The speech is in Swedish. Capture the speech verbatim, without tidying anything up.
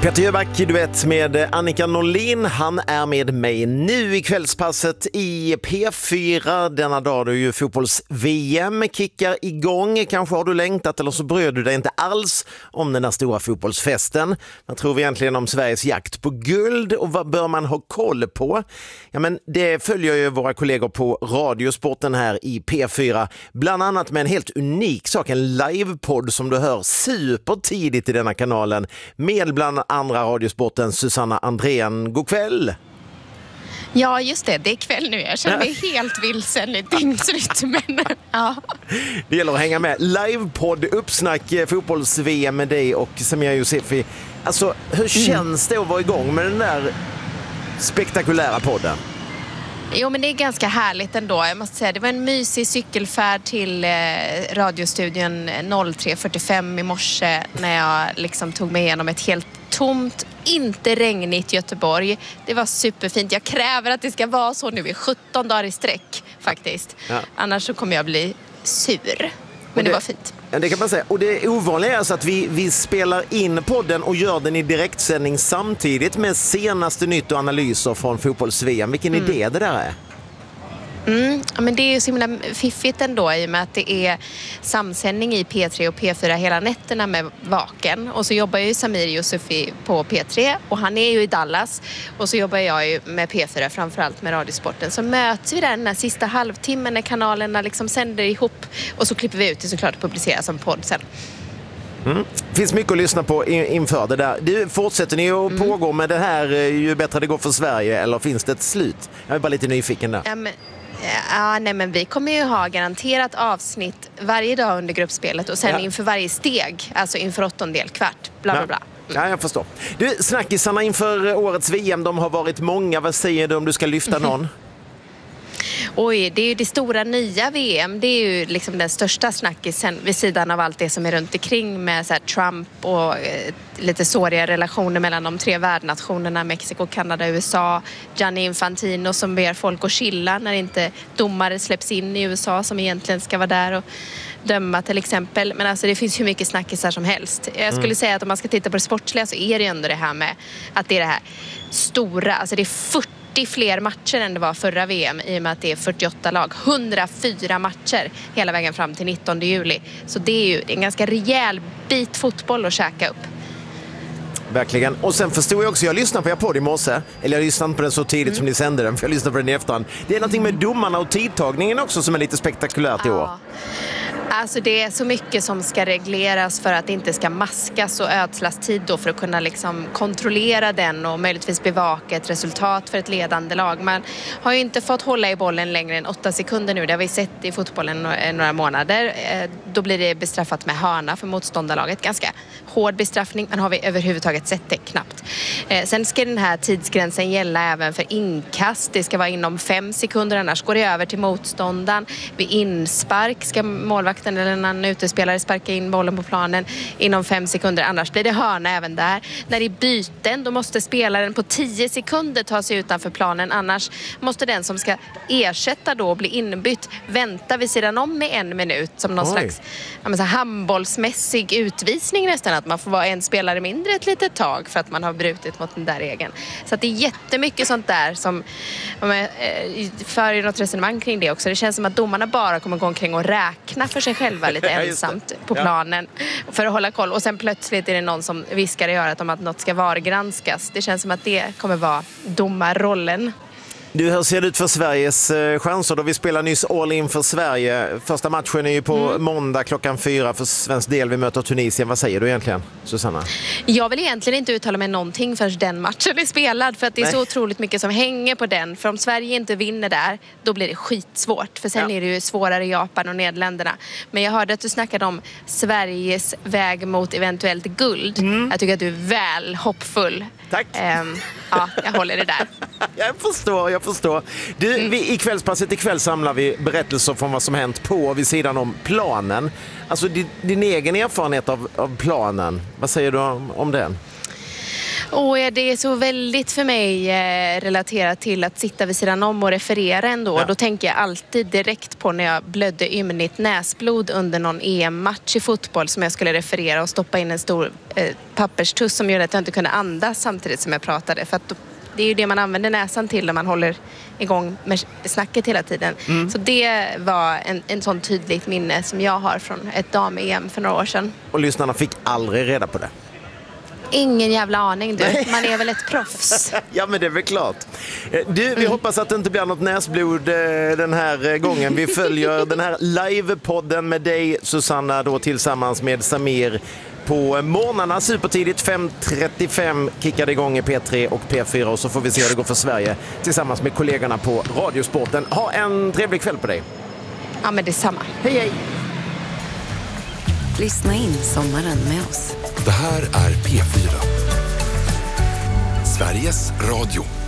Peter Jöback, du vet, med Annika Norlin. Han är med mig nu i kvällspasset i P fyra. Denna dag då ju fotbolls-V M kickar igång. Kanske har du längtat eller så bröd du dig inte alls om den här stora fotbollsfesten. Vad tror vi egentligen om Sveriges jakt på guld och vad bör man ha koll på? Ja, men det följer ju våra kollegor på Radiosporten här i P fyra. Bland annat med en helt unik sak, en livepodd som du hör supertidigt i denna kanalen med bland andra Radiosporten Susanna Andrén. God kväll! Ja, just det. Det är kväll nu. Jag känner mig helt vilsen i dygnsrytmen. Ja. Det gäller att hänga med. Livepodd, uppsnack, fotbolls-V M med dig och Samia Youssefi. Alltså, hur känns det att vara igång med den där spektakulära podden? Jo, men det är ganska härligt ändå. Jag måste säga, det var en mysig cykelfärd till eh, radiostudion tre fyrtiofem i morse när jag liksom tog mig igenom ett helt tomt, inte regnigt Göteborg. Det var superfint. Jag kräver att det ska vara så nu i sjutton dagar i sträck faktiskt. Ja. Annars så kommer jag bli sur. Men det, det var fint. Ja, det kan man säga. Och det ovanliga är alltså att vi, vi spelar in podden och gör den i direktsändning samtidigt med senaste nytt och analyser från fotbolls-V M. Vilken mm. idé det där är? Mm, ja, men det är ju så himla fiffigt ändå i och med att det är samsändning i P tre och P fyra hela nätterna med Vaken. Och så jobbar ju Samir Youssefi på P tre och han är ju i Dallas. Och så jobbar jag ju med P fyra, framförallt med Radiosporten. Så möts vi där den här sista halvtimmen när kanalerna liksom sänder ihop. Och så klipper vi ut det såklart och publicerar som podd sen. Mm. Finns mycket att lyssna på inför det där. Du, fortsätter ni att mm. pågå med det här ju bättre det går för Sverige eller finns det ett slut? Jag är bara lite nyfiken där. Ja, men... Ja, nej, men vi kommer ju ha garanterat avsnitt varje dag under gruppspelet och sen ja. inför varje steg, alltså inför åttondel, kvart, bla bla bla. Mm. Ja, jag förstår. Du, snackisarna inför årets V M, de har varit många. Vad säger du om du ska lyfta någon? Oj, det är ju det stora nya V M. Det är ju liksom den största snackisen vid sidan av allt det som är runt omkring med så här Trump och eh, lite såriga relationer mellan de tre värdnationerna Mexiko, Kanada och U S A. Gianni Infantino som ber folk att chilla när inte domare släpps in i U S A som egentligen ska vara där och döma till exempel. Men alltså det finns hur mycket snackisar som helst. Jag skulle mm. säga att om man ska titta på det sportsliga så är det ändå det här med att det är det här stora, alltså det är fyrtio fler matcher än det var förra V M i och med att det är fyrtioåtta lag. hundrafyra matcher hela vägen fram till nittonde juli. Så det är ju en ganska rejäl bit fotboll att käka upp. Verkligen. Och sen förstod jag också, jag lyssnade på er podd i morse. Eller jag lyssnade på den så tidigt mm. som ni sände den, för jag lyssnade på den i efterhand. Det är någonting med domarna och tidtagningen också som är lite spektakulärt i år. Ja. Alltså det är så mycket som ska regleras för att det inte ska maskas och ödslas tid då för att kunna liksom kontrollera den och möjligtvis bevaka ett resultat för ett ledande lag. Man har ju inte fått hålla i bollen längre än åtta sekunder nu. Det har vi sett i fotbollen några månader. Då blir det bestraffat med hörna för motståndarlaget. Ganska hård bestraffning, men har vi överhuvudtaget sett det knappt. Sen ska den här tidsgränsen gälla även för inkast. Det ska vara inom fem sekunder, annars går det över till motståndaren. Vid inspark ska målvakten eller en annan utespelare sparka in bollen på planen inom fem sekunder, annars blir det hörna även där. När det är byten, då måste spelaren på tio sekunder ta sig utanför planen, annars måste den som ska ersätta då bli inbytt vänta vid sidan om med en minut som någon Oj. slags ja, men så här, handbollsmässig utvisning nästan, att man får vara en spelare mindre ett litet tag för att man har brutit mot den där regeln. Så att det är jättemycket sånt där som ja, för ju något resonemang kring det också. Det känns som att domarna bara kommer gå omkring och räkna för sig själva lite ensamt på planen för att hålla koll. Och sen plötsligt är det någon som viskar i örat om att något ska vargranskas. Det känns som att det kommer vara domarrollen. Du, hur ser det ut för Sveriges chanser då? Vi spelar nyss All In för Sverige. Första matchen är ju på mm. måndag klockan fyra för svensk del. Vi möter Tunisien. Vad säger du egentligen, Susanna? Jag vill egentligen inte uttala mig någonting förrän den matchen är spelad. För att det är Nej. så otroligt mycket som hänger på den. För om Sverige inte vinner där, då blir det skitsvårt. För sen ja. är det ju svårare i Japan och Nederländerna. Men jag hörde att du snackade om Sveriges väg mot eventuellt guld. Mm. Jag tycker att du är väl hoppfull. Tack. Um, ja, jag håller det där. Jag förstår, jag förstår. Du, mm. vi, i kvällspasset ikväll samlar vi berättelser från vad som hänt på och vid sidan om planen. Alltså din, din egen erfarenhet av, av planen, vad säger du om, om den? Och det är så väldigt för mig eh, relaterat till att sitta vid sidan om och referera ändå. Ja. Då tänker jag alltid direkt på när jag blödde ymnigt näsblod under någon E M-match i fotboll som jag skulle referera och stoppa in en stor eh, papperstuss som gjorde att jag inte kunde andas samtidigt som jag pratade. För att då, det är ju det man använder näsan till när man håller igång med snacket hela tiden. Mm. Så det var en, en sån tydligt minne som jag har från ett dam-E M för några år sedan. Och lyssnarna fick aldrig reda på det? Ingen jävla aning, du. Man är väl ett proffs. Ja, men det är väl klart. Du, vi mm. hoppas att det inte blir något näsblod den här gången. Vi följer den här livepodden med dig, Susanna, då tillsammans med Samir på morgnarna supertidigt. fem trettiofem kickade igång i P tre och P fyra och så får vi se hur det går för Sverige tillsammans med kollegorna på Radiosporten. Ha en trevlig kväll på dig. Ja, men detsamma. Hej, hej! Lyssna in sommaren med oss. Det här är P fyra. Sveriges Radio.